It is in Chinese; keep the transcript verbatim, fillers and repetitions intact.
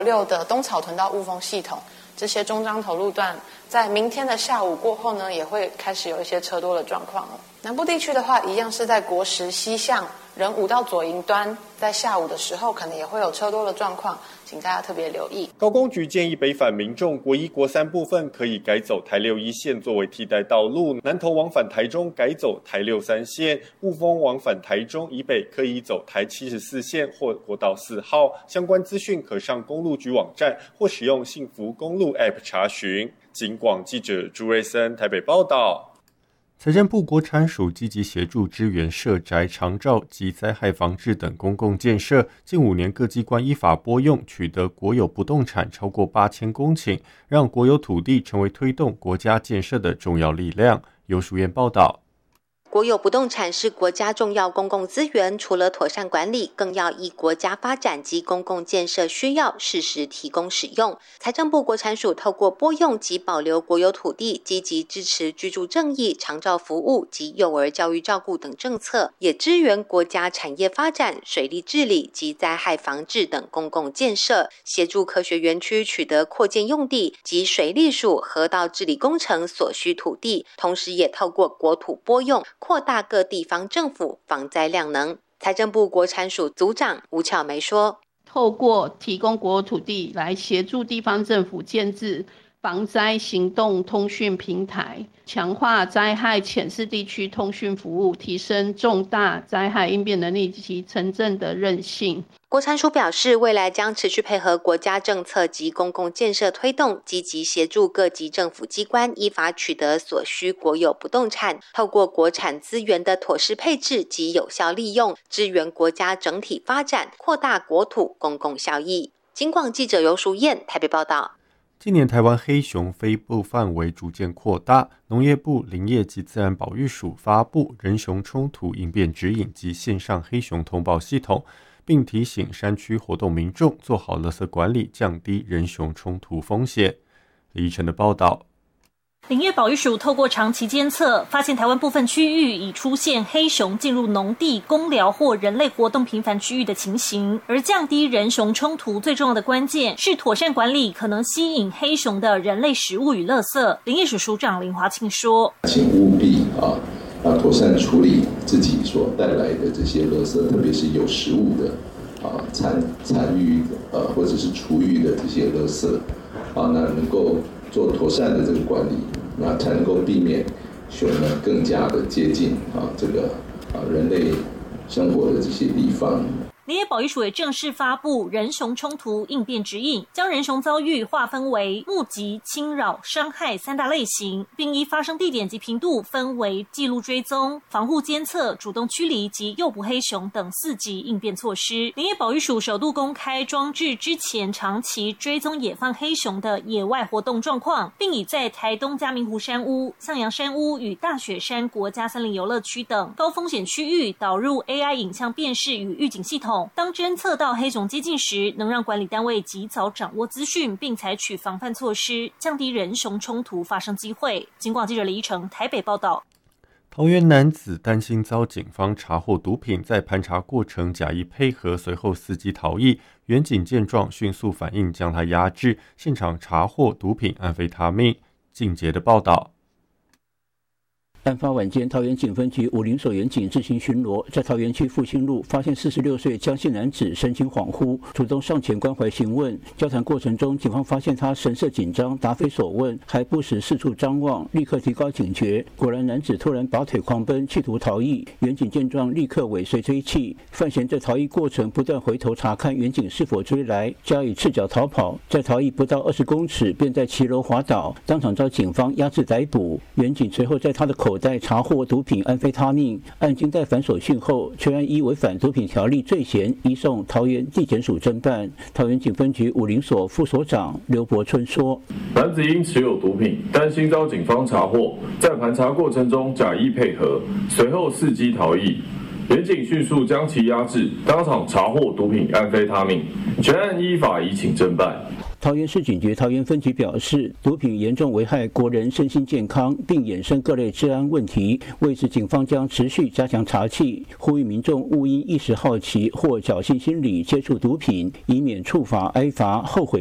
六的东草屯到雾峰系统，这些中彰投路段在明天的下午过后呢，也会开始有一些车多的状况了。南部地区的话，一样是在国十西向仁武到左营端，在下午的时候可能也会有车多的状况，请大家特别留意。 高工局建议北返民众国一、国三部分可以改走台六一线作为替代道路，南投往返台中改走台六三线，雾峰往返台中以北可以走台七十四线或国道四号。相关资讯可上公路局网站或使用幸福公路 App 查询。警广记者朱瑞森台北报道。 财政部国产署积极协助支援社宅、长照及灾害防治等公共建设，近五年各机关依法拨用取得国有不动产超过八千公顷，让国有土地成为推动国家建设的重要力量。由淑燕报道。 国有不动产是国家重要公共资源，除了妥善管理，更要依国家发展及公共建设需要，适时提供使用。财政部国产署透过拨用及保留国有土地，积极支持居住正义、长照服务及幼儿教育照顾等政策，也支援国家产业发展、水利治理及灾害防治等公共建设，协助科学园区取得扩建用地及水利署河道治理工程所需土地，同时也透过国土拨用扩大各地方政府防灾量能。财政部国产署组长吴巧梅说， 透过提供国有土地来协助地方政府建置防灾行动通讯平台，强化灾害潜势地区通讯服务，提升重大灾害应变能力及城镇的韧性。 国产署表示，未来将持续配合国家政策及公共建设推动，积极协助各级政府机关依法取得所需国有不动产，透过国产资源的妥适配置及有效利用，支援国家整体发展，扩大国土公共效益。警广记者尤淑燕台北报道。 近年台湾黑熊飞布范围逐渐扩大，农业部林业及自然保育署发布人熊冲突应变指引及线上黑熊通报系统，并提醒山区活动民众做好垃圾管理，降低人熊冲突风险。李依晨的报道。 林业保育署透过长期监测，发现台湾部分区域已出现黑熊进入农地、公寮或人类活动频繁区域的情形。而降低人熊冲突最重要的关键是妥善管理可能吸引黑熊的人类食物与垃圾。林业署署长林华庆说：“ 请务必啊，啊妥善处理自己所带来的这些垃圾，特别是有食物的啊残残余呃或者是厨余的这些垃圾啊，那能够做妥善的这个管理。”那才能够避免熊呢更加的接近啊这个啊人类生活的这些地方。 林业保育署也正式发布人熊冲突应变指引，将人熊遭遇划分为目击、侵扰、伤害三大类型，并依发生地点及频度分为记录追踪、防护监测、主动驱离及诱捕黑熊等四级应变措施。林业保育署首度公开装置之前长期追踪野放黑熊的野外活动状况，并已在台东嘉明湖山屋、向阳山屋与大雪山国家森林游乐区等高风险区域导入 A I 影像辨识与预警系统，当侦测到黑熊接近时，能让管理单位及早掌握资讯，并采取防范措施，降低人熊冲突发生机会。警广记者李依成台北报道。 桃园男子担心遭警方查获毒品，在盘查过程假意配合，随后伺机逃逸。员警见状迅速反应，将他压制，现场查获毒品安非他命。靳杰的报道。 案发晚间，桃园警分局武林所员警自行巡逻，在桃园区复兴路发现四十六岁江姓男子神情恍惚，主动上前关怀询问。交谈过程中，警方发现他神色紧张，答非所问，还不时四处张望，立刻提高警觉。果然，男子突然拔腿狂奔，企图逃逸。员警见状，立刻尾随追弃。犯嫌在逃逸过程不断回头查看员警是否追来，加以赤脚逃跑。在逃逸不到二十公尺，便在骑楼滑倒，当场遭警方压制逮捕。员警随后在他的口口袋查获毒品安非他命，案经待反手讯后，全案依违反毒品条例罪嫌移送桃园地检署侦办。桃园警分局武林所副所长刘伯春说：“ 男子因持有毒品，担心遭警方查获，在盘查过程中假意配合，随后伺机逃逸。员警迅速将其压制，当场查获毒品安非他命，全案依法移请侦办。” 桃园市警局桃园分局表示，毒品严重危害国人身心健康，并衍生各类治安问题。为此，警方将持续加强查缉，呼吁民众勿因一时好奇或侥幸心理接触毒品，以免触法挨罚后悔。